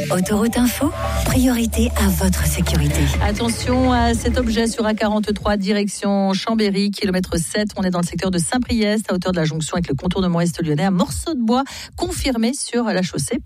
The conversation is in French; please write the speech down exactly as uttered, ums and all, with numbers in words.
Autoroute Info, priorité à votre sécurité. Attention à cet objet sur A quarante-trois, direction Chambéry, kilomètre sept. On est dans le secteur de Saint-Priest, à hauteur de la jonction avec le contournement est lyonnais. Un morceau de bois confirmé sur la chaussée.